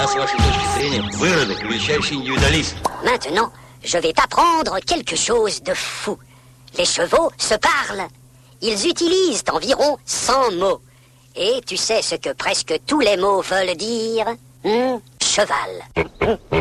А с вашей точки зрения, выродок — величайший индивидуалист. Maintenant, je vais t'apprendre quelque chose de fou. Les chevaux se parlent. Ils utilisent environ 100 mots. Et tu sais ce que presque tous les mots veulent dire? Cheval.